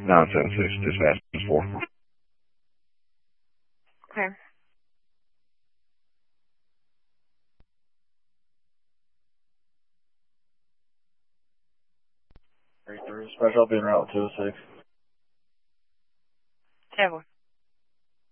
976, dispatch is 4. Okay. Dispatch, I'll be in route 206. 10-4.